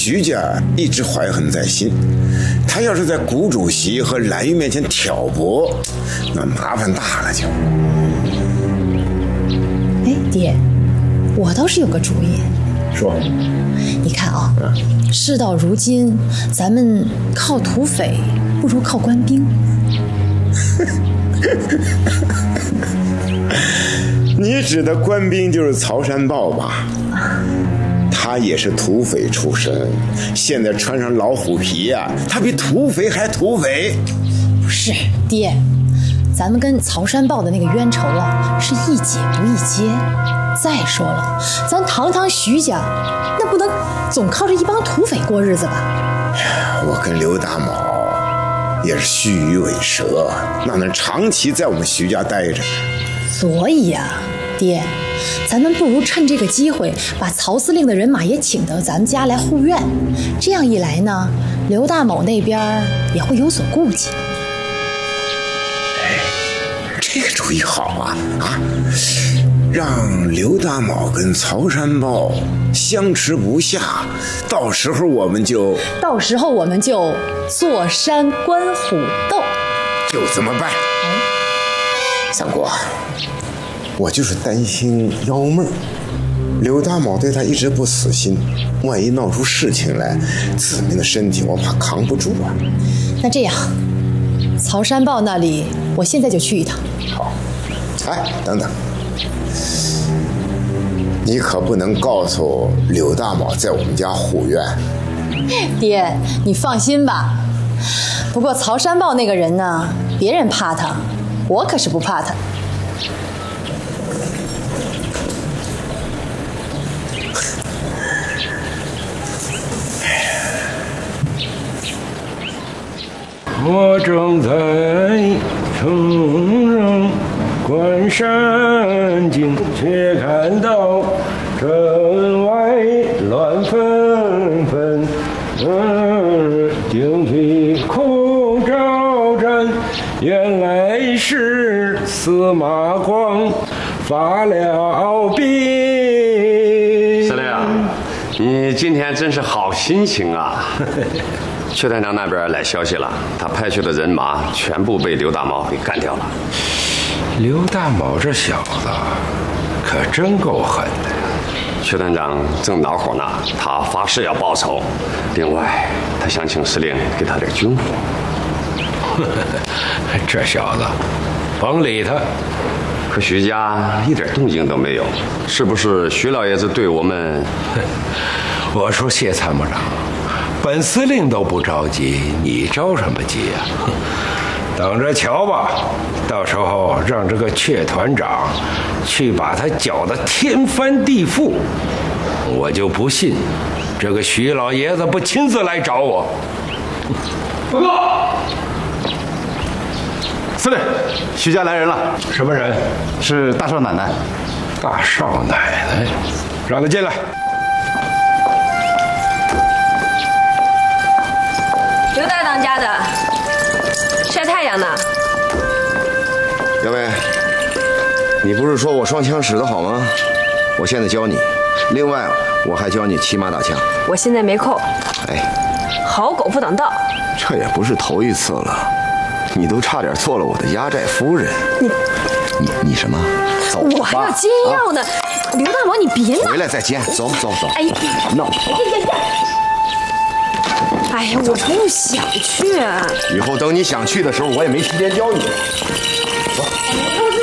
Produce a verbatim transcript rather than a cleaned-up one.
徐家一直怀恨在心，他要是在谷主席和蓝玉面前挑拨，那麻烦大了就。 哎，爹，我倒是有个主意。 说， 你看啊，事到如今，咱们靠土匪不如靠官兵。 你指的官兵就是曹山豹吧？他也是土匪出身，现在穿上老虎皮呀、啊，他比土匪还土匪。 不是，爹，咱们跟曹山豹的那个冤仇啊，是一解不一结。再说了，咱堂堂徐家，那不能总靠着一帮土匪过日子吧？ 我跟刘大卯也是须臾尾蛇，哪能长期在我们徐家待着？ 所以呀、啊，爹，咱们不如趁这个机会，把曹司令的人马也请到咱们家来护院。这样一来呢，刘大卯那边也会有所顾忌。 哎，这个主意好啊啊！让刘大卯跟曹山豹相持不下，到时候我们就到时候我们就坐山观虎斗， 就这么办。三国，我就是担心幺妹，刘大卯对他一直不死心，万一闹出事情来，子民的身体我怕扛不住啊。 那这样，曹山豹那里，我现在就去一趟。 好，哎，等等。你可不能告诉刘大卯在我们家护院。 爹，你放心吧。不过曹山豹那个人呢，别人怕他，我可是不怕他。 我正在城上观山景，却看到城外乱纷纷，嗯，旌旗空招展，原来是司马光发了兵。 司令，你今天真是好心情啊！薛团长那边来消息了，他派去的人马全部被刘大卯给干掉了。 刘大卯这小子可真够狠的。 薛团长正恼火呢，他发誓要报仇。另外，他想请司令给他点军火。 这小子，甭理他。 可徐家一点动静都没有，是不是徐老爷子对我们？ 我说谢参谋长，本司令都不着急，你着什么急呀、啊？等着瞧吧，到时候让这个阙团长去把他搅得天翻地覆，我就不信这个徐老爷子不亲自来找我。 报告，司令，徐家来人了。 什么人？ 是大少奶奶。 大少奶奶，让他进来。 刘大当家的，晒太阳呢。 杨梅，你不是说我双枪使得好吗？我现在教你，另外我还教你骑马打枪。 我现在没空。 哎， 好狗不挡道。 这也不是头一次了，你都差点做了我的压寨夫人。 你， 你你什么？走吧。 我还要煎药呢。啊、刘大毛，你别闹。 回来再煎，走走走。 哎， 闹。 哎呀，我不想去。 以后等你想去的时候，我也没时间教你。走。